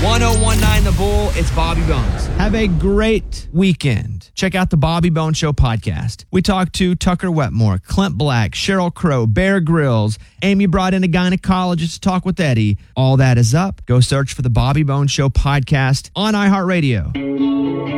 1019 The Bull, it's Bobby Bones. Have a great weekend. Check out the Bobby Bones Show podcast. We talked to Tucker Wetmore, Clint Black, Cheryl Crow, Bear Grylls. Amy brought in a gynecologist to talk with Eddie. All that is up. Go search for the Bobby Bones Show podcast on iHeartRadio.